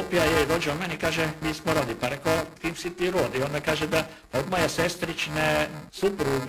popija je, dođe on meni i kaže, mi smo rodi, pa rekao, kim si ti rod? I onda kaže da od moje sestrične suprug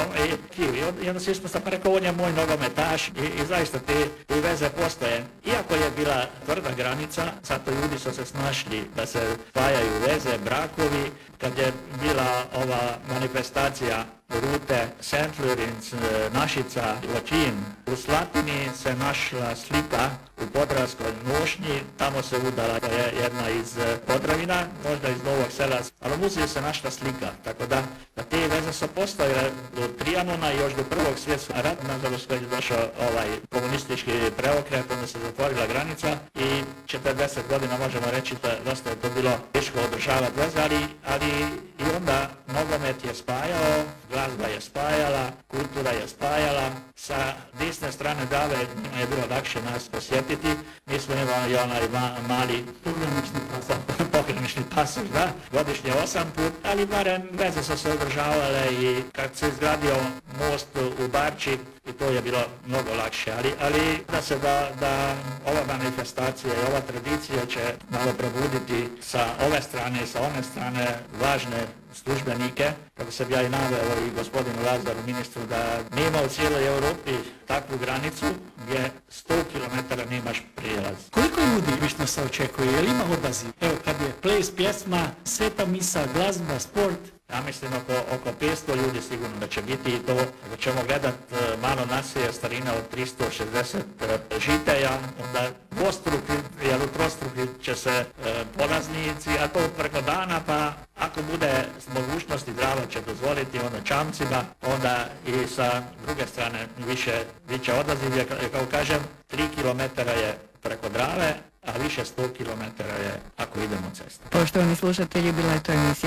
i onda se ispostavlja, pa rekao, on je moj nogometaš i zaista te veze postoje. Iako je bila tvrda granica, zato ljudi su se snašli da se spajaju veze, brakovi, kad je bila ova manifestacija rute St. Lorenz, Našica, Ločin. U Slatini se našla slika u Podravskoj nošnji, tamo se udala jedna iz Podravina, možda iz Novog Sela, ali u muzeju se našla slika, tako da te veze su postojile do Trianona i još do Prvog svjetskog rata, nažalost kad je došao ovaj komunistički preokret, onda se zatvorila granica i 40 godina možemo reći da dosta je to bilo teško održavati veze, ali i onda nogomet je spajao, glazba je spajala, kultura je spajala, sa desne strane Drave njima je bilo lakše nas posjetiti, mi smo imali onaj mali pogranični pasoš, da, godišnje 8 put, ali barem veze su se održavale i kad se izgradio most u Barči, i to je bilo mnogo lakše, ali da ova manifestacija i ova tradicija će malo probuditi sa ove strane i sa one strane važne službenike, kako sam ja i naveo i gospodinu Lazaru, ministru, da nema u cijeloj Europi takvu granicu gdje 100 km nemaš prijelaz. Koliko ljudi višno se očekuje? Je li ima odaziv? Evo kad je ples, pjesma, sveta misa, glazba, sport. Ja mislim oko 500 ljudi sigurno da će biti i to, ako ćemo gledat malo naselje starina od 360 žitelja, onda dvostruki ili trostruki će se polaznici, a to preko dana, pa ako bude mogućnosti Drava će dozvoliti onda čamcima, onda i sa druge strane više odaziv, kao kažem, 3 km je preko Drave, a više 100 km je ako idemo cestom. Poštovani slušatelji, bila je to emisija